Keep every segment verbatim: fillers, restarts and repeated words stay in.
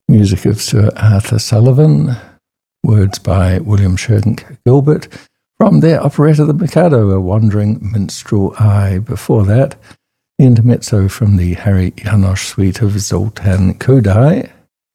Music of Sir Arthur Sullivan, words by William Shank Gilbert, from their operetta The Mikado, A Wandering Minstrel Eye. Before that, the intermezzo from the Harry Janos suite of Zoltan Kodály.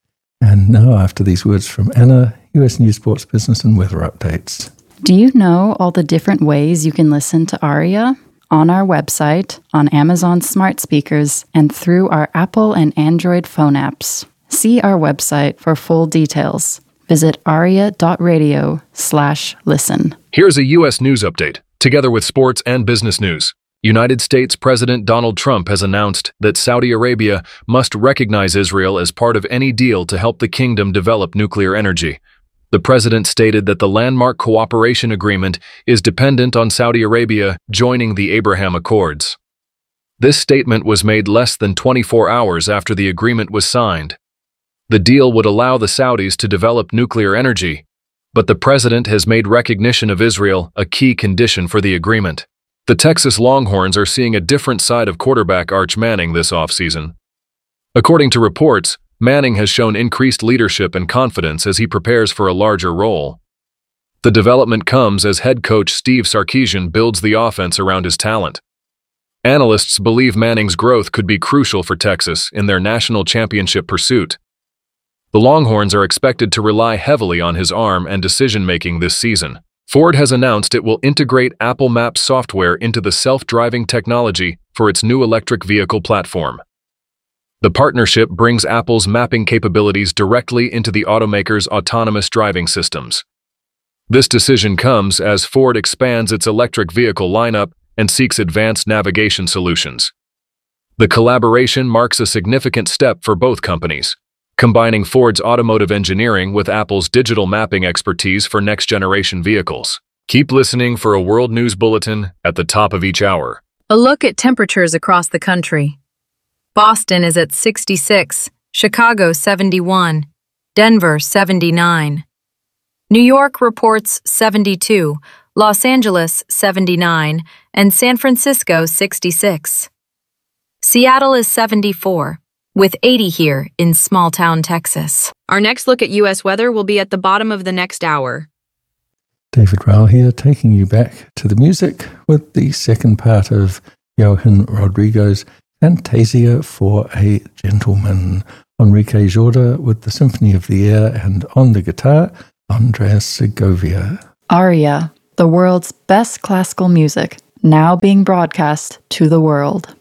And now, after these words from Anna, U S News, Sports, Business and Weather updates. Do you know all the different ways you can listen to Aria? On our website, on Amazon smart speakers, and through our Apple and Android phone apps. See our website for full details. Visit aria.radio slash listen. Here's a U S news update, together with sports and business news. United States President Donald Trump has announced that Saudi Arabia must recognize Israel as part of any deal to help the kingdom develop nuclear energy. The president stated that the landmark cooperation agreement is dependent on Saudi Arabia joining the Abraham Accords. This statement was made less than twenty-four hours after the agreement was signed. The deal would allow the Saudis to develop nuclear energy, but the president has made recognition of Israel a key condition for the agreement. The Texas Longhorns are seeing a different side of quarterback Arch Manning this offseason. According to reports, Manning has shown increased leadership and confidence as he prepares for a larger role. The development comes as head coach Steve Sarkisian builds the offense around his talent. Analysts believe Manning's growth could be crucial for Texas in their national championship pursuit. The Longhorns are expected to rely heavily on his arm and decision-making this season. Ford has announced it will integrate Apple Maps software into the self-driving technology for its new electric vehicle platform. The partnership brings Apple's mapping capabilities directly into the automaker's autonomous driving systems. This decision comes as Ford expands its electric vehicle lineup and seeks advanced navigation solutions. The collaboration marks a significant step for both companies, combining Ford's automotive engineering with Apple's digital mapping expertise for next-generation vehicles. Keep listening for a World News Bulletin at the top of each hour. A look at temperatures across the country. Boston is at sixty-six, Chicago seventy-one, Denver seventy-nine. New York reports seventy-two, Los Angeles seventy-nine, and San Francisco sixty-six. Seattle is seventy-four, with eighty here in small-town Texas. Our next look at U S weather will be at the bottom of the next hour. David Rowell here, taking you back to the music with the second part of Johann Rodrigo's Fantasia for a Gentleman. Enrique Jorda with the Symphony of the Air, and on the guitar, Andreas Segovia. Aria, the world's best classical music, now being broadcast to the world.